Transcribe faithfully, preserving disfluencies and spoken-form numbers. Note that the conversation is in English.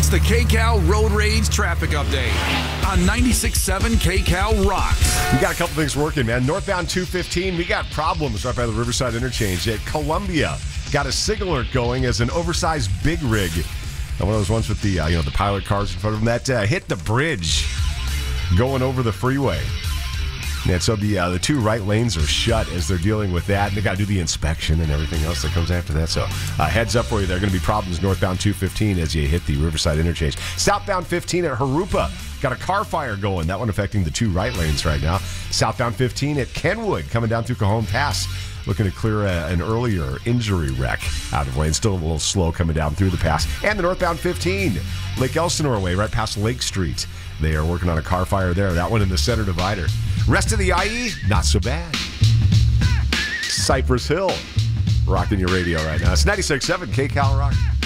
It's the K-Cal Road Rage Traffic Update on ninety-six point seven K-Cal Rocks. We got a couple things working, man. Northbound two fifteen, we got problems right by the Riverside Interchange. At Columbia, got a signal alert going as an oversized big rig. And one of those ones with the, uh, you know, the pilot cars in front of them that uh, hit the bridge going over the freeway. And so the uh, the two right lanes are shut as they're dealing with that. And they got to do the inspection and everything else that comes after that. So uh, heads up for you. There are going to be problems northbound two fifteen as you hit the Riverside Interchange. Southbound fifteen at Harupa. Got a car fire going. That one affecting the two right lanes right now. Southbound fifteen at Kenwood coming down through Cajon Pass. Looking to clear a, an earlier injury wreck out of lane. Still a little slow coming down through the pass. And the northbound fifteen. Lake Elsinore way right past Lake Street. They are working on a car fire there. That one in the center divider. Rest of the I E, not so bad. Cypress Hill, rocking your radio right now. It's ninety-six point seven K-Cal Rock.